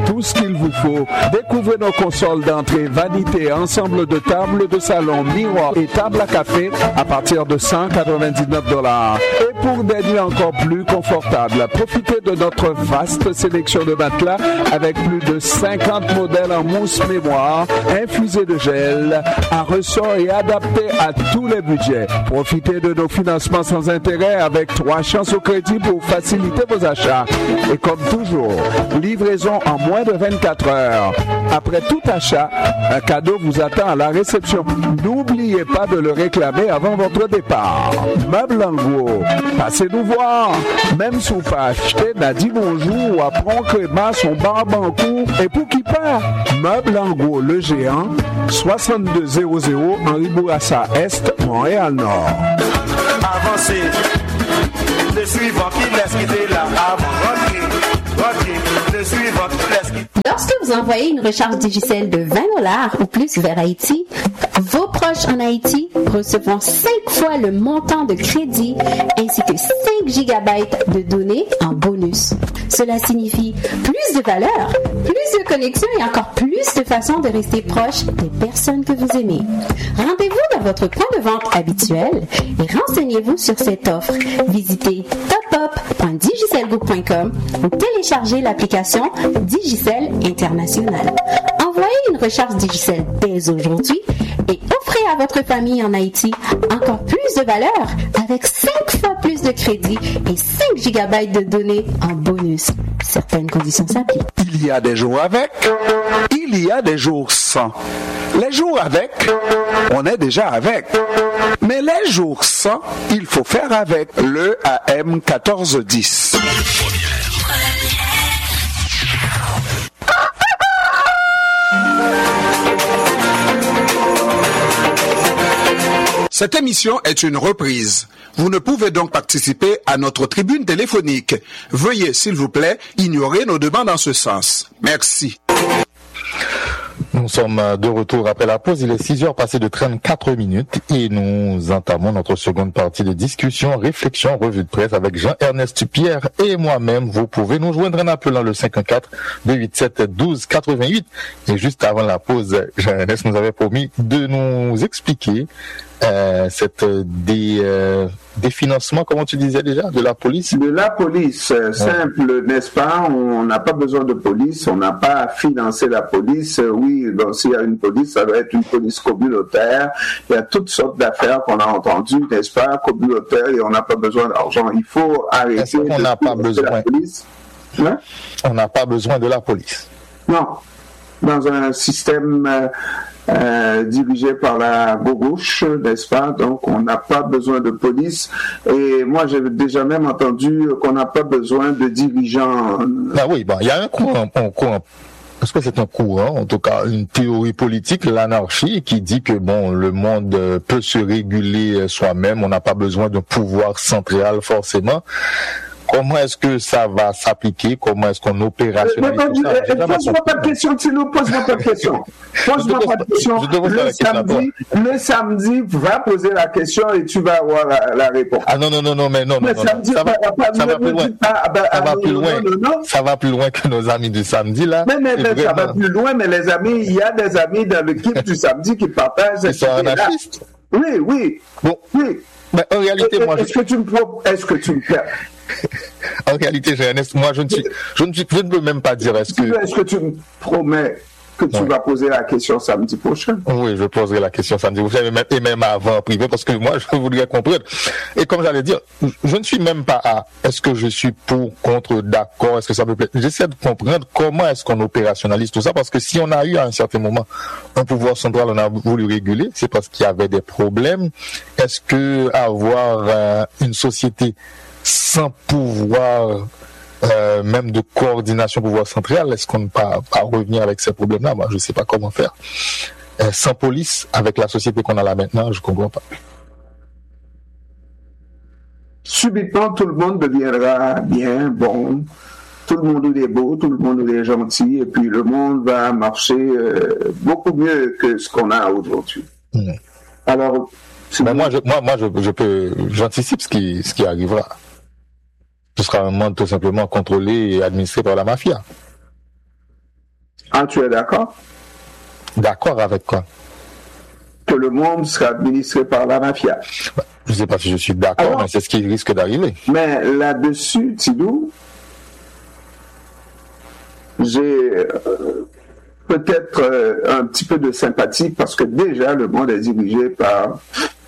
tout ce qu'il vous faut. Découvrez nos consoles d'entrée, vanité, ensemble de tables de salon, miroirs et tables à café à partir de $199. Et pour des nuits encore plus confortables, profitez de notre vaste sélection de matelas avec plus de 50 modèles en mousse mémoire, infusés de gel, à ressort et adaptés à tous les budgets. Profitez de nos financements sans intérêt avec 3 chances au crédit pour faciliter vos achats. Et comme toujours, livraison en moins de 24 heures. Après tout achat, un cadeau vous attend à la réception. N'oubliez pas de le réclamer avant votre départ. Meubles en gros, passez nous voir. Même si vous pas acheté, n'a dit bonjour ou apprend Créma, son barbancourt et pour qui part. Meubles en gros, le géant, 6200 Henri Bourassa Est, Montréal Nord. Avancez, le suivant qui laisse quitter là avant. Le suivant qui laisse quitter. Lorsque vous envoyez une recharge Digicel de $20 ou plus vers Haïti, vos proches en Haïti recevront 5 fois le montant de crédit ainsi que 5 gigabytes de données en bonus. Cela signifie plus de valeur, plus de connexions et encore plus de façons de rester proche des personnes que vous aimez. Rendez-vous dans votre point de vente habituel et renseignez-vous sur cette offre. Visitez topup.digicelgroup.com ou téléchargez l'application Digicel International. Envoyez une recharge Digicel dès aujourd'hui et offrez à votre famille en Haïti encore plus de valeur avec 5 fois plus de crédit et 5 gigabytes de données en bonus. Certaines conditions s'appliquent. Il y a des jours avec, il y a des jours sans. Les jours avec, on est déjà avec. Mais les jours sans, il faut faire avec le AM 1410. Cette émission est une reprise. Vous ne pouvez donc participer à notre tribune téléphonique. Veuillez, s'il vous plaît, ignorer nos demandes en ce sens. Merci. Nous sommes de retour après la pause. Il est 6h passé de 34 minutes et nous entamons notre seconde partie de discussion, réflexion, revue de presse avec Jean-Ernest Pierre et moi-même. Vous pouvez nous joindre en appelant le 514-287-1288. Et juste avant la pause, Jean-Ernest nous avait promis de nous expliquer cette définancement, comment tu disais déjà, de la police? De la police, simple, n'est-ce pas? On n'a pas besoin de police, on n'a pas à financer la police. Oui, donc s'il y a une police, ça doit être une police communautaire. Il y a toutes sortes d'affaires qu'on a entendues, n'est-ce pas, communautaires, et on n'a pas besoin d'argent. Il faut arrêter de n'a pas besoin de la police. Hein? On n'a pas besoin de la police. Non. Dans un système dirigé par la gauche, n'est-ce pas? Donc, on n'a pas besoin de police. Et moi, j'ai déjà même entendu qu'on n'a pas besoin de dirigeants. Ah oui, bon, il y a un courant, parce que c'est un courant, en tout cas, une théorie politique, l'anarchie, qui dit que bon, le monde peut se réguler soi-même, on n'a pas besoin d'un pouvoir central forcément. Comment est-ce que ça va s'appliquer? Comment est-ce qu'on opérationnalise tout ça? Pose-moi pas de question, Tino, pose-moi pas de question. Pose-moi pas de question. Le samedi, va poser la question et tu vas avoir la réponse. Ah non, mais non. Ça va plus loin. Ça va plus loin que nos amis du samedi, là. Mais ça va plus loin, mais les amis, il y a des amis dans l'équipe du samedi qui partagent. Ils sont anarchistes. Oui. Bon. Oui. Mais en réalité, moi, est-ce que tu me En réalité, Jean-Ernest, moi, je ne peux même pas dire est-ce que tu me promets que tu vas poser la question samedi prochain? Oui, je poserai la question samedi prochain, et même avant en privé, parce que moi, je voudrais comprendre. Et comme j'allais dire, je ne suis même pas à est-ce que je suis pour, contre, d'accord, est-ce que ça me plaît. J'essaie de comprendre comment est-ce qu'on opérationnalise tout ça, parce que si on a eu à un certain moment un pouvoir central, on a voulu réguler, c'est parce qu'il y avait des problèmes. Est-ce que avoir une société sans pouvoir même de coordination pouvoir central, est-ce qu'on ne peut pas revenir avec ces problèmes-là? Moi, je ne sais pas comment faire. Sans police, avec la société qu'on a là maintenant, je ne comprends pas. Subitement, tout le monde deviendra bien, bon, tout le monde est beau, tout le monde est gentil, et puis le monde va marcher beaucoup mieux que ce qu'on a aujourd'hui. Alors, j'anticipe ce qui arrivera. Ce sera un monde tout simplement contrôlé et administré par la mafia. Ah, tu es d'accord? D'accord avec quoi? Que le monde sera administré par la mafia. Je ne sais pas si je suis d'accord, mais c'est ce qui risque d'arriver. Mais là-dessus, Tidou, j'ai peut-être un petit peu de sympathie parce que déjà le monde est dirigé par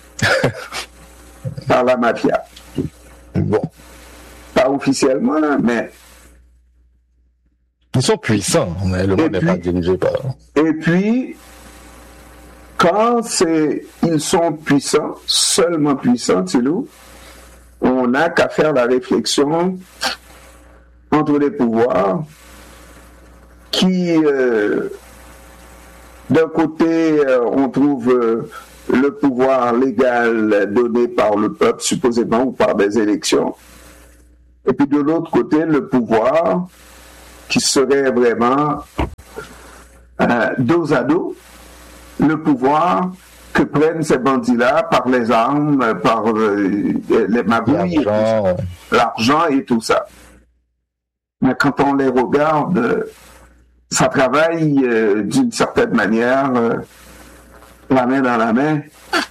la mafia. Bon. Pas officiellement, mais... Ils sont puissants, mais le monde n'est pas dirigé par... Et puis, quand ils sont puissants, seulement puissants, Tilou, on n'a qu'à faire la réflexion entre les pouvoirs qui, d'un côté, on trouve le pouvoir légal donné par le peuple, supposément, ou par des élections, et puis de l'autre côté, le pouvoir qui serait vraiment dos à dos, le pouvoir que prennent ces bandits-là par les armes, par les magouilles, l'argent et tout ça. Mais quand on les regarde, ça travaille d'une certaine manière, la main dans la main.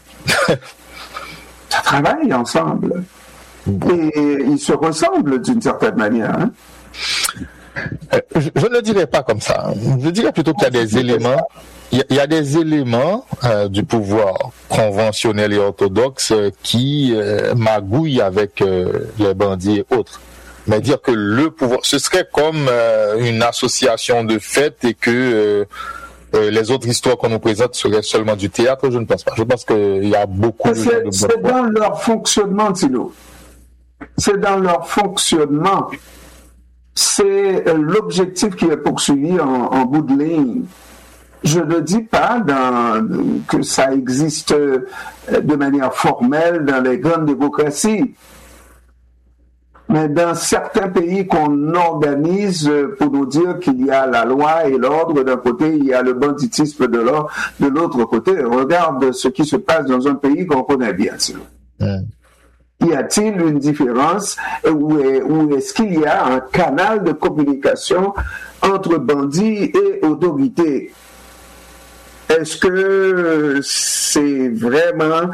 Ça travaille ensemble. Et ils se ressemblent d'une certaine manière. Hein? Je ne le dirais pas comme ça. Je dirais plutôt qu'il y a des éléments. Il y a des éléments du pouvoir conventionnel et orthodoxe qui magouillent avec les bandits et autres. Mais dire que le pouvoir, ce serait comme une association de fait et que les autres histoires qu'on nous présente seraient seulement du théâtre, je ne pense pas. Je pense qu'il y a beaucoup de... C'est dans leur fonctionnement, Tino. C'est dans leur fonctionnement. C'est l'objectif qui est poursuivi en bout de ligne. Je ne dis pas que ça existe de manière formelle dans les grandes démocraties. Mais dans certains pays qu'on organise pour nous dire qu'il y a la loi et l'ordre d'un côté, il y a le banditisme de l'autre côté. Regarde ce qui se passe dans un pays qu'on connaît bien. Y a-t-il une différence ou est-ce qu'il y a un canal de communication entre bandits et autorités? Est-ce que c'est vraiment...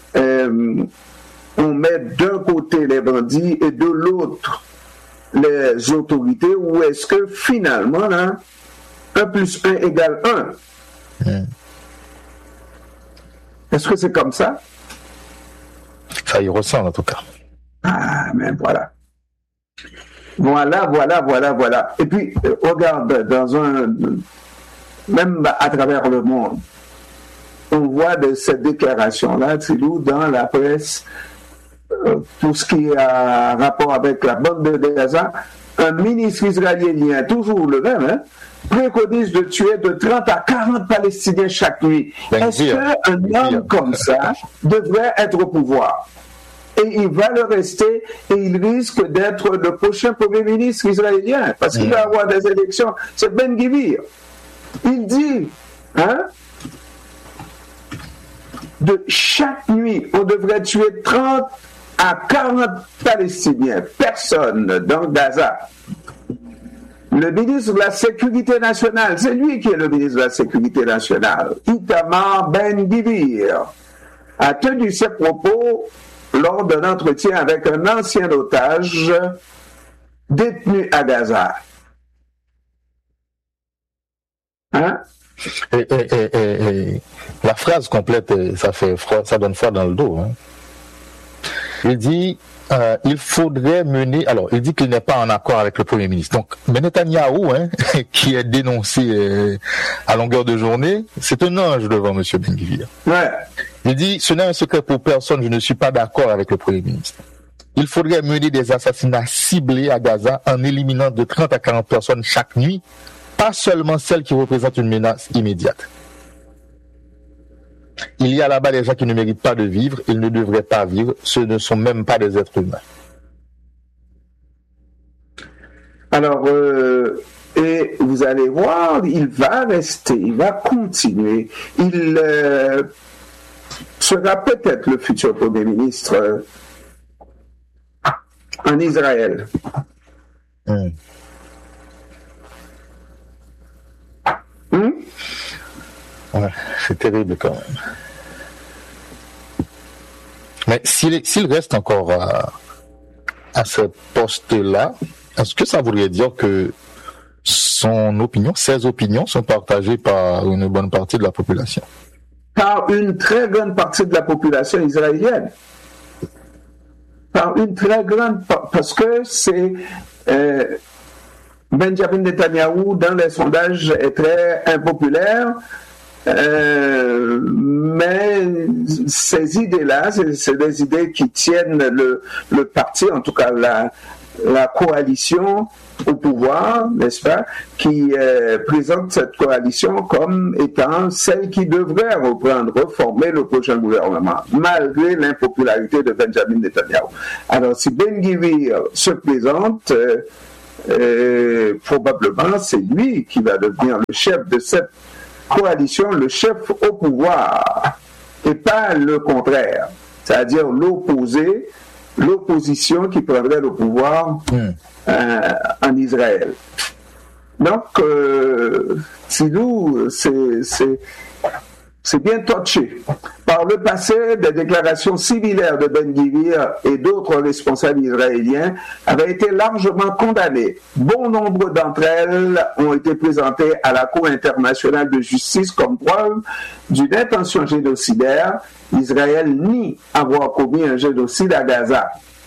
on met d'un côté les bandits et de l'autre les autorités, ou est-ce que finalement, là, 1 plus 1 égale 1? Est-ce que c'est comme ça? Ça y ressemble en tout cas. Ah, mais voilà. Voilà. Et puis, regarde, même à travers le monde, on voit de cette déclaration-là, Trilou, dans la presse, tout ce qui a rapport avec la bande de Gaza, un ministre israélien, toujours le même, préconise de tuer de 30 à 40 Palestiniens chaque nuit. Est-ce qu'un homme comme ça devrait être au pouvoir? Et il va le rester et il risque d'être le prochain premier ministre israélien parce qu'il va avoir des élections. C'est Ben Gvir. Il dit, de chaque nuit, on devrait tuer 30 à 40 Palestiniens, personne dans Gaza. Le ministre de la Sécurité nationale, c'est lui qui est le ministre de la Sécurité nationale, Itamar Ben Gvir, a tenu ses propos lors d'un entretien avec un ancien otage détenu à Gaza. Et la phrase complète, ça fait froid, ça donne froid dans le dos. Il dit, il faudrait mener. Alors, il dit qu'il n'est pas en accord avec le Premier ministre. Donc, Netanyahou, qui est dénoncé à longueur de journée, c'est un ange devant M. Ben Gvir. Ouais. Il dit, ce n'est un secret pour personne, je ne suis pas d'accord avec le Premier ministre. Il faudrait mener des assassinats ciblés à Gaza en éliminant de 30 à 40 personnes chaque nuit, pas seulement celles qui représentent une menace immédiate. Il y a là-bas des gens qui ne méritent pas de vivre, ils ne devraient pas vivre, ce ne sont même pas des êtres humains. Alors, et vous allez voir, il va rester, il va continuer, il sera peut-être le futur Premier ministre en Israël. Ouais, c'est terrible quand même. Mais s'il reste encore à ce poste-là, est-ce que ça voudrait dire que ses opinions sont partagées par une bonne partie de la population? Par une très grande partie de la population israélienne. Parce que c'est Benjamin Netanyahou, dans les sondages, est très impopulaire, mais ces idées-là, c'est des idées qui tiennent le parti, en tout cas la coalition au pouvoir, n'est-ce pas, qui présente cette coalition comme étant celle qui devrait reformer le prochain gouvernement, malgré l'impopularité de Benjamin Netanyahou. Alors, si Ben-Gvir se présente, probablement c'est lui qui va devenir le chef de cette coalition, le chef au pouvoir, et pas le contraire, c'est-à-dire l'opposition qui prendrait le pouvoir en Israël. Donc, Silou, c'est bien touché. Par le passé, des déclarations similaires de Ben-Gvir et d'autres responsables israéliens avaient été largement condamnées. Bon nombre d'entre elles ont été présentées à la Cour internationale de justice comme preuve d'une intention génocidaire. Israël nie avoir commis un génocide à Gaza.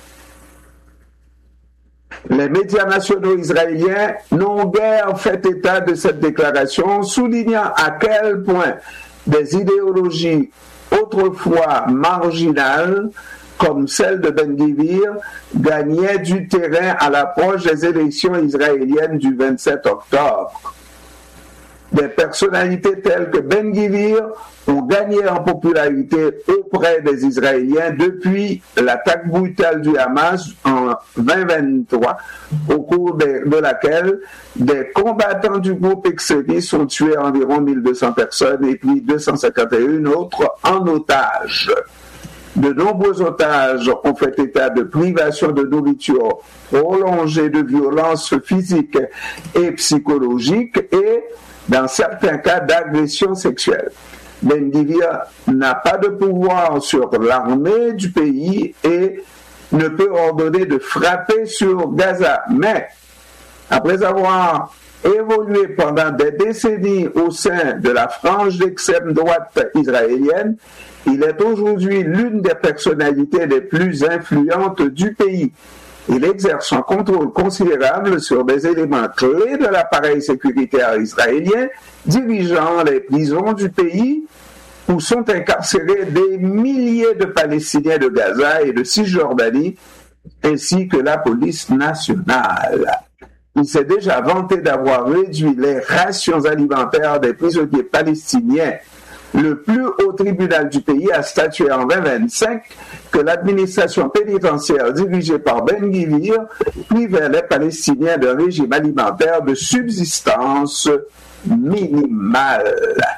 Les médias nationaux israéliens n'ont guère fait état de cette déclaration, soulignant à quel point des idéologies autrefois marginales, comme celle de Ben-Gvir, gagnaient du terrain à l'approche des élections israéliennes du 27 octobre. Des personnalités telles que Ben-Gvir ont gagné en popularité auprès des Israéliens depuis l'attaque brutale du Hamas en 2023, au cours de laquelle des combattants du groupe extrémiste ont tué environ 1200 personnes et puis 251 autres en otage. De nombreux otages ont fait état de privation de nourriture prolongée, de violences physiques et psychologiques et, dans certains cas, d'agressions sexuelles. Ben-Gvir n'a pas de pouvoir sur l'armée du pays et ne peut ordonner de frapper sur Gaza. Mais, après avoir évolué pendant des décennies au sein de la frange d'extrême droite israélienne, il est aujourd'hui l'une des personnalités les plus influentes du pays. Il exerce un contrôle considérable sur des éléments clés de l'appareil sécuritaire israélien, dirigeant les prisons du pays où sont incarcérés des milliers de Palestiniens de Gaza et de Cisjordanie, ainsi que la police nationale. Il s'est déjà vanté d'avoir réduit les rations alimentaires des prisonniers palestiniens. Le plus haut tribunal du pays a statué en 2025 que l'administration pénitentiaire dirigée par Ben-Gvir privait les Palestiniens d'un régime alimentaire de subsistance minimale.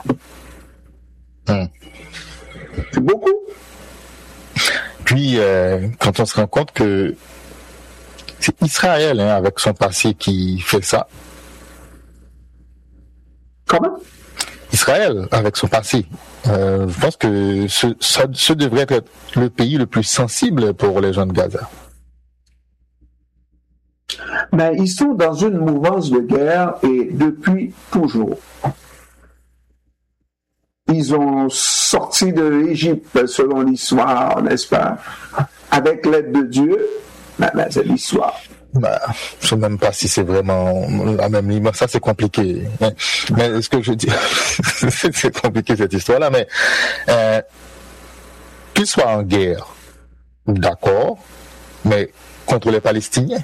C'est beaucoup. Puis, quand on se rend compte que c'est Israël, avec son passé, qui fait ça. Comment? Israël, avec son passé. Je pense que ce devrait être le pays le plus sensible pour les gens de Gaza. Mais ils sont dans une mouvance de guerre et depuis toujours. Ils ont sorti de l'Égypte, selon l'histoire, n'est-ce pas? Avec l'aide de Dieu, c'est l'histoire. Je ne sais même pas si c'est vraiment la même ligne. Ça, c'est compliqué. Mais ce que je dis, c'est compliqué cette histoire-là. Mais qu'ils soient en guerre, d'accord, mais contre les Palestiniens.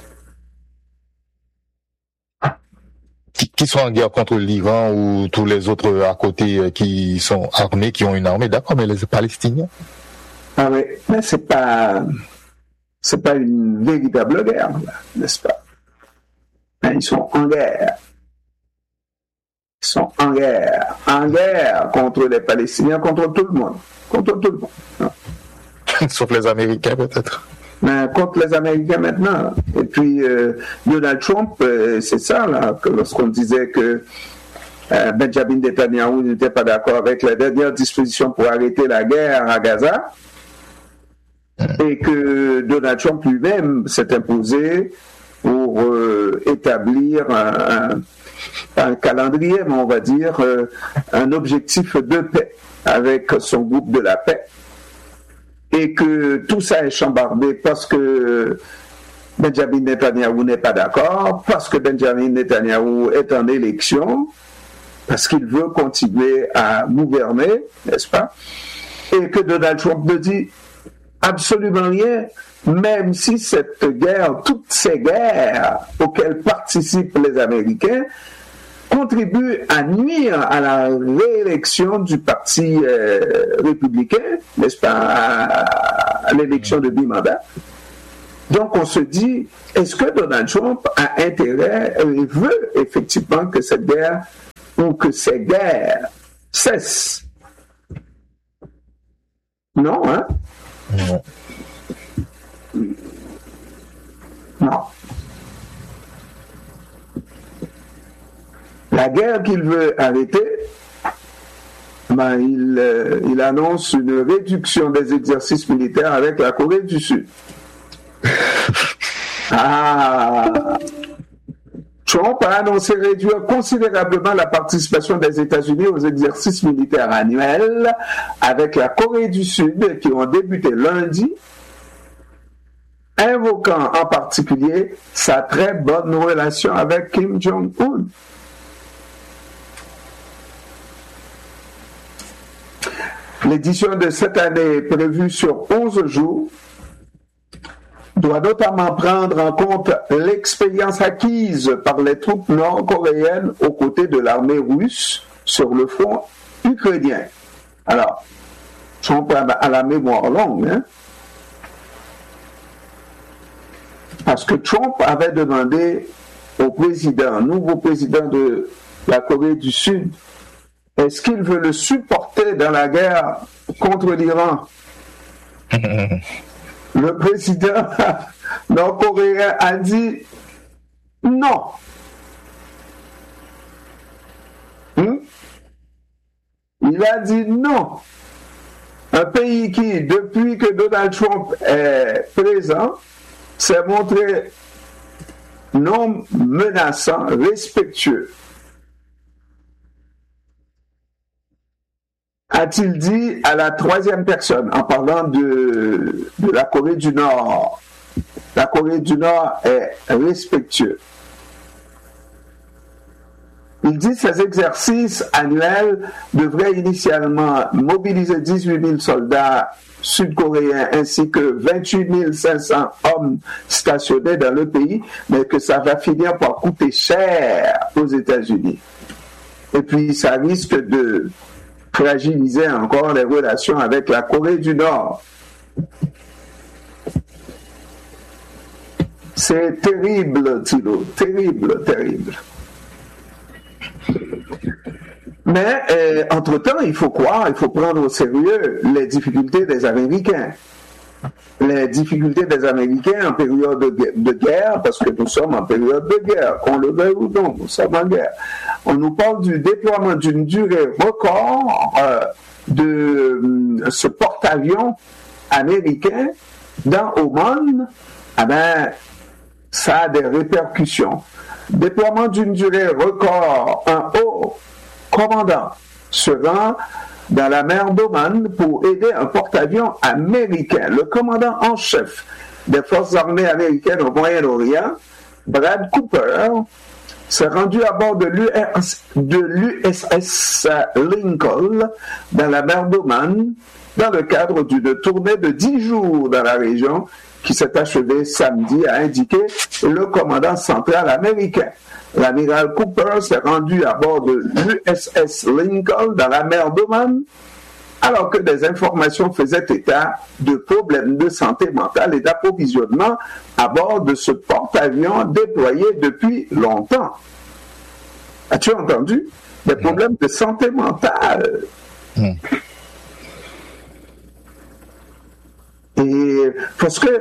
Qui sont en guerre contre l'Iran ou tous les autres à côté qui sont armés, qui ont une armée, d'accord, mais les Palestiniens. Ah oui, mais c'est pas une véritable guerre, n'est-ce pas? Mais ils sont en guerre. Ils sont en guerre contre les Palestiniens, contre tout le monde. Non. Sauf les Américains, peut-être. Mais contre les Américains maintenant. Et puis, Donald Trump, c'est ça, là, que lorsqu'on disait que Benjamin Netanyahu n'était pas d'accord avec la dernière disposition pour arrêter la guerre à Gaza, et que Donald Trump lui-même s'est imposé pour établir un calendrier, mais on va dire un objectif de paix avec son groupe de la paix, et que tout ça est chambardé parce que Benjamin Netanyahu n'est pas d'accord, parce que Benjamin Netanyahu est en élection, parce qu'il veut continuer à gouverner, n'est-ce pas? Et que Donald Trump ne dit absolument rien, même si cette guerre, toutes ces guerres auxquelles participent les Américains, contribuent à nuire à la réélection du parti républicain, n'est-ce pas, à l'élection de mi-mandat. Donc on se dit, est-ce que Donald Trump a intérêt et veut effectivement que cette guerre ou que ces guerres cessent? Non, hein? Non. Non. La guerre qu'il veut arrêter, il annonce une réduction des exercices militaires avec la Corée du Sud. Trump a annoncé réduire considérablement la participation des États-Unis aux exercices militaires annuels avec la Corée du Sud qui ont débuté lundi, invoquant en particulier sa très bonne relation avec Kim Jong-un. L'édition de cette année, prévue sur 11 jours, doit notamment prendre en compte l'expérience acquise par les troupes nord-coréennes aux côtés de l'armée russe sur le front ukrainien. Alors, Trump a la mémoire longue, hein? Parce que Trump avait demandé au nouveau président de la Corée du Sud, est-ce qu'il veut le supporter dans la guerre contre l'Iran? Le président nord-coréen a dit non. Il a dit non. Un pays qui, depuis que Donald Trump est présent, s'est montré non menaçant, respectueux. A-t-il dit à la troisième personne en parlant de la Corée du Nord. La Corée du Nord est respectueuse. Il dit que ces exercices annuels devraient initialement mobiliser 18 000 soldats sud-coréens ainsi que 28 500 hommes stationnés dans le pays, mais que ça va finir par coûter cher aux États-Unis. Et puis ça risque de fragiliser encore les relations avec la Corée du Nord. C'est terrible, Thilo, terrible, terrible. Mais, entre-temps, il faut prendre au sérieux les difficultés des Américains. Les difficultés des Américains en période de guerre, parce que nous sommes en période de guerre, qu'on le veuille ou non, nous sommes en guerre. On nous parle du déploiement d'une durée record de ce porte-avions américain dans Oman. Ça a des répercussions. Déploiement d'une durée record, un haut commandant se rend dans la mer d'Oman pour aider un porte-avions américain. Le commandant en chef des forces armées américaines au Moyen-Orient, Brad Cooper, s'est rendu à bord de l'USS Lincoln dans la mer d'Oman dans le cadre d'une tournée de 10 jours dans la région qui s'est achevée samedi, a indiqué le commandant central américain. L'amiral Cooper s'est rendu à bord de l'USS Lincoln dans la mer d'Oman alors que des informations faisaient état de problèmes de santé mentale et d'approvisionnement à bord de ce porte-avions déployé depuis longtemps. As-tu entendu? Des problèmes de santé mentale. Et parce que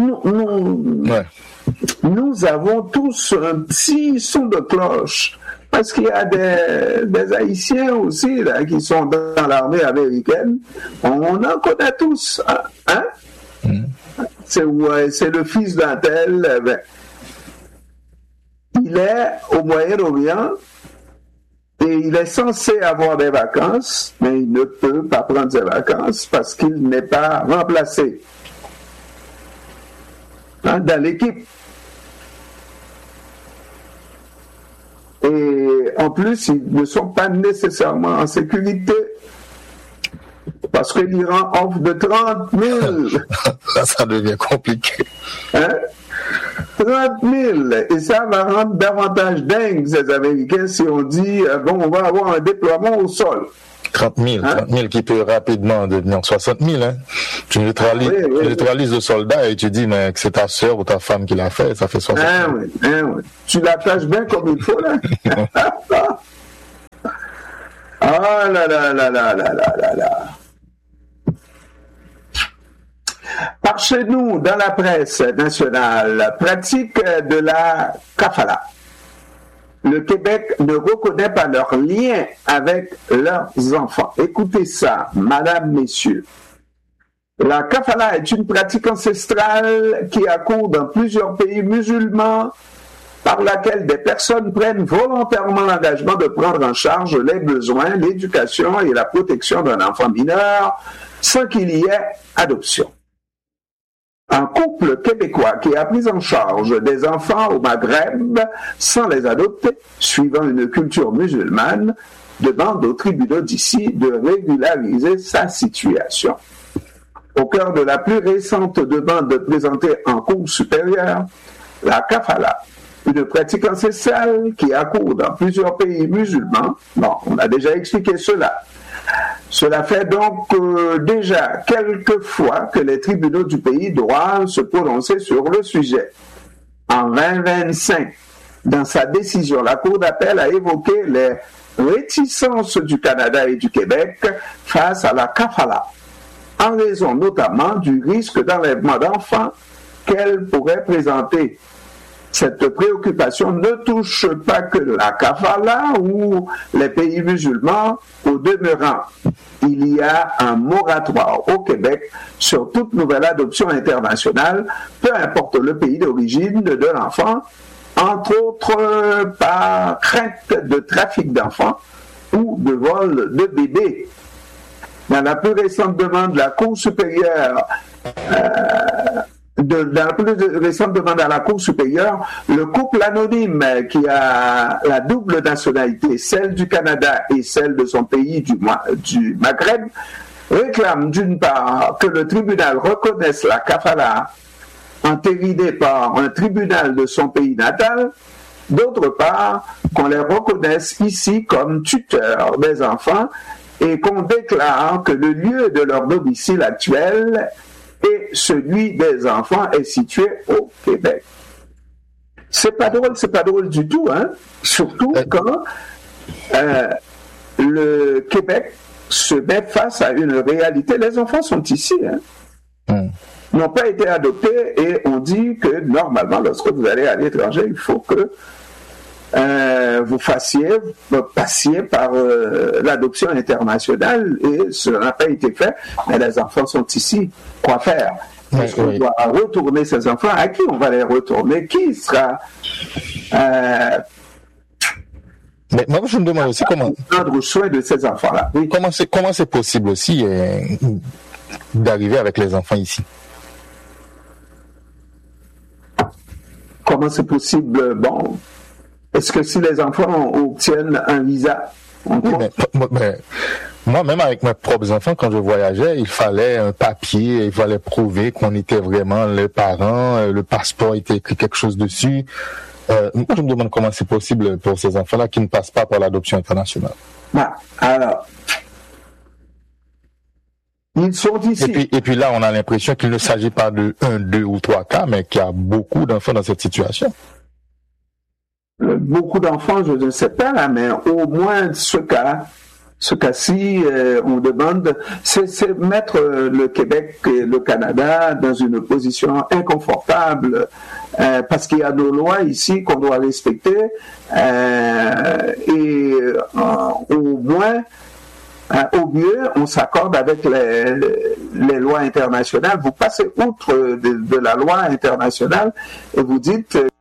nous avons tous un petit son de cloche. Parce qu'il y a des Haïtiens aussi là, qui sont dans l'armée américaine. On en connaît tous. Hein? C'est le fils d'un tel. Il est au Moyen-Orient et il est censé avoir des vacances, mais il ne peut pas prendre ses vacances parce qu'il n'est pas remplacé dans l'équipe. Et en plus, ils ne sont pas nécessairement en sécurité parce que l'Iran offre de 30 000. Là, ça devient compliqué. 30 000. Et ça va rendre davantage dingue ces Américains si on dit, on va avoir un déploiement au sol. 30 000 qui peut rapidement devenir 60 000. Hein. Tu neutralises le soldat et tu dis mais que c'est ta soeur ou ta femme qui l'a fait, ça fait 60 000. Oui. Tu l'attaches bien comme il faut, là. Ah là là là là là là là. Par chez nous, dans la presse nationale, pratique de la kafala. Le Québec ne reconnaît pas leur lien avec leurs enfants. Écoutez ça, madame, messieurs. La kafala est une pratique ancestrale qui a cours dans plusieurs pays musulmans par laquelle des personnes prennent volontairement l'engagement de prendre en charge les besoins, l'éducation et la protection d'un enfant mineur sans qu'il y ait adoption. Un couple québécois qui a pris en charge des enfants au Maghreb sans les adopter, suivant une culture musulmane, demande aux tribunaux d'ici de régulariser sa situation. Au cœur de la plus récente demande présentée en cour supérieure, la kafala, une pratique ancestrale qui a cours dans plusieurs pays musulmans. On a déjà expliqué cela. Cela fait donc déjà quelques fois que les tribunaux du pays doivent se prononcer sur le sujet. En 2025, dans sa décision, la Cour d'appel a évoqué les réticences du Canada et du Québec face à la kafala, en raison notamment du risque d'enlèvement d'enfants qu'elle pourrait présenter. Cette préoccupation ne touche pas que la kafala ou les pays musulmans. Au demeurant, il y a un moratoire au Québec sur toute nouvelle adoption internationale, peu importe le pays d'origine de l'enfant, entre autres par crainte de trafic d'enfants ou de vol de bébés. Dans la plus récente demande de la Cour supérieure, dans la plus récente demande à la Cour supérieure, le couple anonyme qui a la double nationalité, celle du Canada et celle de son pays du Maghreb, réclame d'une part que le tribunal reconnaisse la kafala entérinée par un tribunal de son pays natal, d'autre part qu'on les reconnaisse ici comme tuteurs des enfants et qu'on déclare que le lieu de leur domicile actuel et celui des enfants est situé au Québec. C'est pas drôle du tout, hein? Surtout quand le Québec se met face à une réalité. Les enfants sont ici, hein? N'ont pas été adoptés et on dit que normalement, lorsque vous allez à l'étranger, il faut que vous passiez par l'adoption internationale et cela n'a pas été fait, mais les enfants sont ici. Quoi faire? Est-ce qu'on doit retourner ces enfants? À qui on va les retourner? Qui sera... Mais moi, je me demande aussi comment... prendre soin de ces enfants-là. Oui. Comment c'est possible aussi d'arriver avec les enfants ici? Comment c'est possible? Bon... Est-ce que si les enfants obtiennent un visa? Mais moi, même avec mes propres enfants, quand je voyageais, il fallait un papier, il fallait prouver qu'on était vraiment les parents, le passeport était écrit quelque chose dessus. Moi, je me demande comment c'est possible pour ces enfants-là qui ne passent pas par l'adoption internationale. Alors, ils sont ici. Et puis là, on a l'impression qu'il ne s'agit pas de 1, 2 ou 3 cas, mais qu'il y a beaucoup d'enfants dans cette situation. Beaucoup d'enfants, je ne sais pas, là, mais au moins ce cas, ce cas-ci, on demande, c'est mettre le Québec et le Canada dans une position inconfortable parce qu'il y a nos lois ici qu'on doit respecter et au moins, au mieux, on s'accorde avec les lois internationales. Vous passez outre de la loi internationale et vous dites